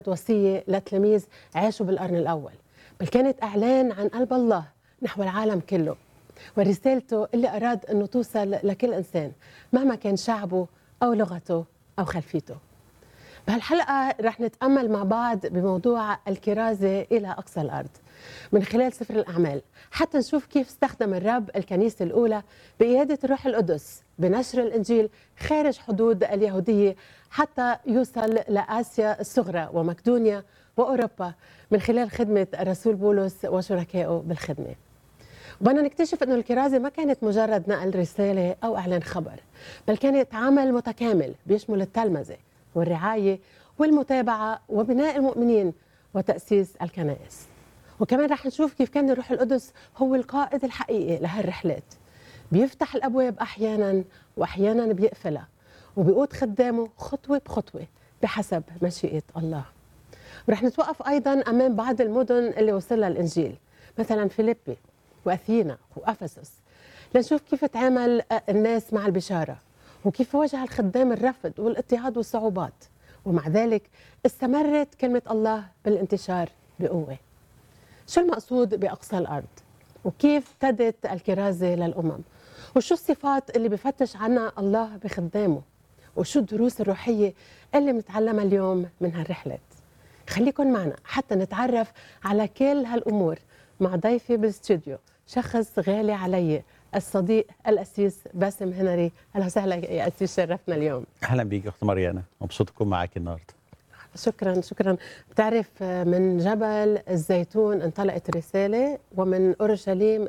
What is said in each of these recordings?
وصية لتلاميذ عاشوا بالقرن الأول، بل كانت إعلان عن قلب الله نحو العالم كله ورسالته اللي أراد أنه توصل لكل إنسان مهما كان شعبه أو لغته أو خلفيته. بهالحلقة رح نتأمل مع بعض بموضوع الكرازة إلى أقصى الأرض من خلال سفر الأعمال، حتى نشوف كيف استخدم الرب الكنيسة الأولى بقيادة الروح القدس بنشر الإنجيل خارج حدود اليهودية حتى يوصل لآسيا الصغرى ومقدونيا وأوروبا من خلال خدمة الرسول بولس وشركائه بالخدمة. وبدنا نكتشف أنه الكرازة ما كانت مجرد نقل رسالة أو إعلان خبر، بل كانت عمل متكامل بيشمل التلمذة والرعاية والمتابعة وبناء المؤمنين وتأسيس الكنائس. وكمان رح نشوف كيف كان الروح القدس هو القائد الحقيقي لهالرحلات، بيفتح الأبواب أحيانا وأحيانا بيقفلها، وبيقود خدامه خطوة بخطوة بحسب مشيئة الله. ورح نتوقف أيضا أمام بعض المدن اللي وصلها الإنجيل، مثلا فيليبي وأثينا وأفسس، لنشوف كيف تعامل الناس مع البشارة وكيف واجه الخدام الرفض والاضطهاد والصعوبات، ومع ذلك استمرت كلمة الله بالانتشار بقوة. شو المقصود بأقصى الأرض؟ وكيف ابتدت الكرازة للأمم؟ وشو الصفات اللي بفتش عنها الله بخدامه؟ وشو الدروس الروحية اللي بنتعلمها اليوم من هالرحلات؟ خليكن معنا حتى نتعرف على كل هالأمور مع ضيفي بالاستوديو، شخص غالي علي، الصديق الأسيس باسم هنري. أهلا وسهلا يا أسيس، شرفنا اليوم. أهلا بيك أخت مريانا، مبسوط أكون معاك النهارده. شكرا. بتعرف من جبل الزيتون انطلقت رسالة، ومن أورشليم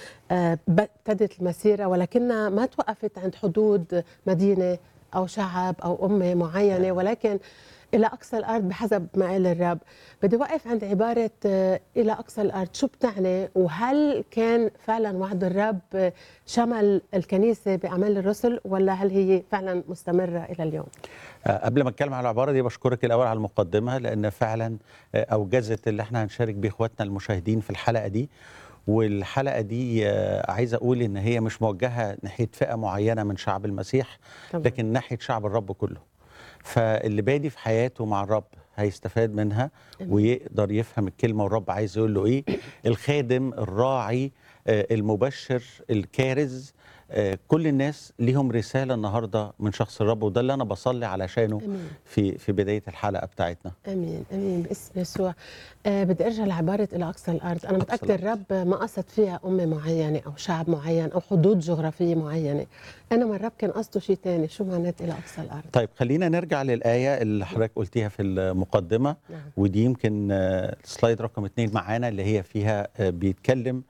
ابتدت المسيرة، ولكنها ما توقفت عند حدود مدينة أو شعب أو أمة معينة، ولكن إلى أقصى الأرض بحسب ما قال الرب. بدي وقف عند عبارة إلى أقصى الأرض، شو بتعني؟ وهل كان فعلا وعد الرب شمل الكنيسة بأعمال الرسل، ولا هل هي فعلا مستمرة إلى اليوم؟ قبل ما أتكلم على العبارة دي بشكرك الأول على المقدمة، لأن فعلا أوجزت اللي احنا هنشارك بيه إخواتنا المشاهدين في الحلقة دي. والحلقة دي عايز أقول إن هي مش موجهة ناحية فئة معينة من شعب المسيح، لكن ناحية شعب الرب كله. فاللي بادي في حياته مع الرب هيستفاد منها ويقدر يفهم الكلمة والرب عايز يقول له إيه. الخادم، الراعي، المبشر، الكارز، كل الناس ليهم رسالة النهاردة من شخص الرب، وده اللي أنا بصلي علشانه في بداية الحلقة بتاعتنا. أمين باسم يسوع. بدي أرجع لعبارة إلى أقصى الأرض. أنا متأكدة الرب ما قصد فيها أمة معينة أو شعب معين أو حدود جغرافية معينة، إنما الرب كان قصده شيء تاني. شو معنات إلى أقصى الأرض؟ طيب خلينا نرجع للآية اللي حضرتك قلتيها في المقدمة. ودي يمكن سلايد رقم 2 معانا، اللي هي فيها بيتكلم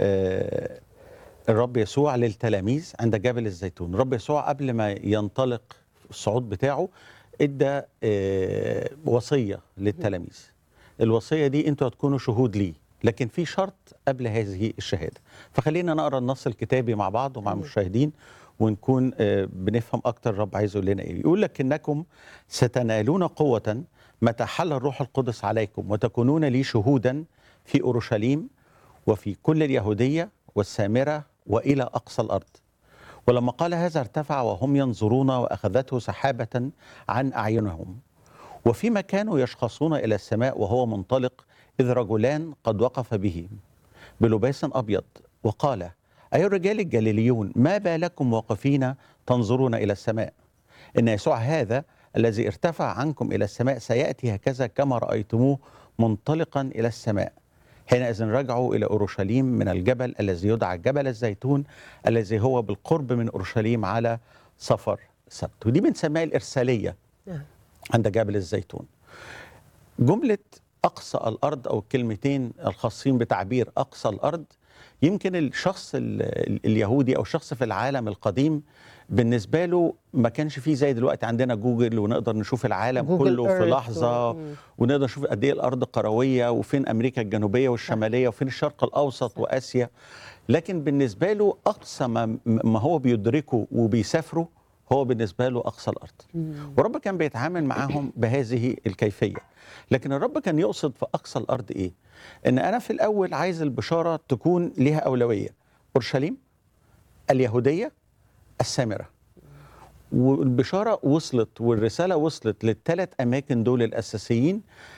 الرب يسوع للتلاميذ عند جبل الزيتون. الرب يسوع قبل ما ينطلق الصعود بتاعه ادى وصية للتلاميذ. الوصية دي انتوا هتكونوا شهود لي، لكن في شرط قبل هذه الشهادة. فخلينا نقرأ النص الكتابي مع بعض ومع المشاهدين ونكون بنفهم أكتر الرب عايز يقول لنا إيه. يقول لك إنكم ستنالون قوة متى حل الروح القدس عليكم، وتكونون لي شهودا في أورشليم وفي كل اليهودية والسامرة وإلى أقصى الأرض. ولما قال هذا ارتفع وهم ينظرون، وأخذته سحابة عن أعينهم، وفيما كانوا يشخصون إلى السماء وهو منطلق، إذ رجلان قد وقف به بلباس أبيض، وقال: أيها الرجال الجليليون، ما بالكم واقفين تنظرون إلى السماء؟ إن يسوع هذا الذي ارتفع عنكم إلى السماء سيأتي هكذا كما رأيتموه منطلقا إلى السماء. حينئذ رجعوا إلى أورشليم من الجبل الذي يدعى جبل الزيتون، الذي هو بالقرب من أورشليم على صفر السبت. ودي بنسميها الإرسالية عند جبل الزيتون. جملة أقصى الأرض أو الكلمتين الخاصين بتعبير أقصى الأرض، يمكن الشخص اليهودي أو الشخص في العالم القديم بالنسبة له ما كانش فيه زي دلوقتي عندنا جوجل ونقدر نشوف العالم كله في لحظة، ونقدر نشوف قد ايه الأرض قروية، وفين أمريكا الجنوبية والشمالية، وفين الشرق الأوسط وآسيا. لكن بالنسبة له أقصى ما هو بيدركه وبيسافره هو بالنسبة له أقصى الأرض. ورب كان بيتعامل معهم بهذه الكيفية. لكن الرب كان يقصد في أقصى الأرض إيه؟ إن أنا في الأول عايز البشارة تكون لها أولوية: أورشليم، اليهودية، السامرة. والبشارة وصلت والرسالة وصلت للثلاث أماكن دول الأساسيين.